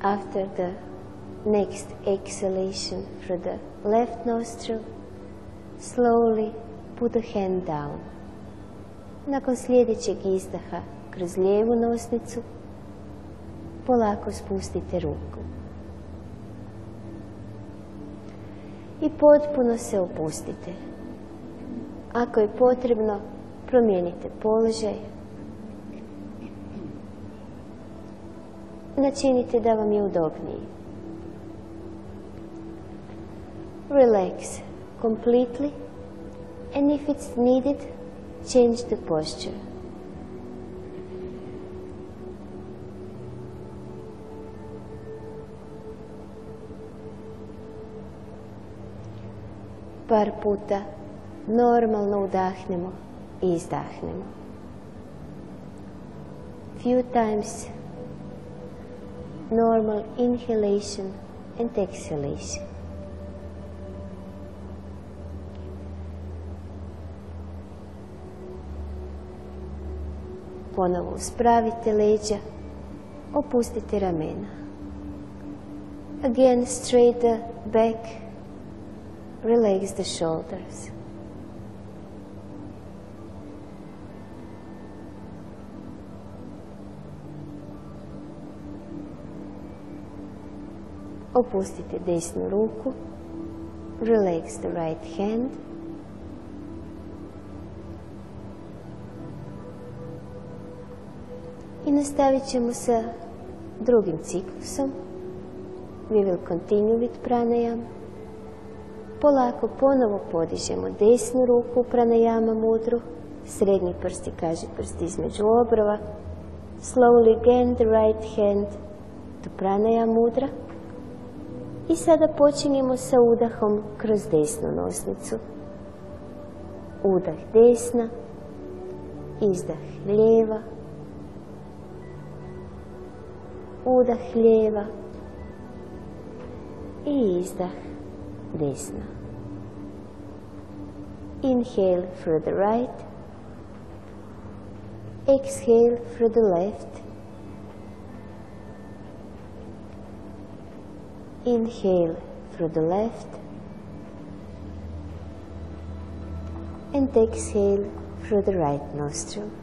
After the next exhalation through the left nostril, slowly put the hand down. Nakon sljedećeg izdaha kroz lijevu nosnicu, polako spustite ruku. I potpuno se opustite. Ako je potrebno, promijenite položaj. Načinite da vam je udobniji. Relax completely, and if it's needed, change the posture. Par puta normalno udahnemo i izdahnemo. Few times normal inhalation and exhalation. Ponovo uspravite leđa, opustite ramena. Again, straight the back, relax the shoulders. Opustite desnu ruku, relax the right hand. I nastavit ćemo sa drugim ciklusom. We will continue with pranayama. Polako ponovo podižemo desnu ruku, pranayama mudru, srednji prst i kaži prst između obrova. Slowly again the right hand to pranayama mudra. I sada počinjemo sa udahom kroz desnu nosnicu. Udah desna, izdah lijeva, udah lijeva i izdah desna. Inhale through the right, exhale through the left. Inhale through the left and exhale through the right nostril.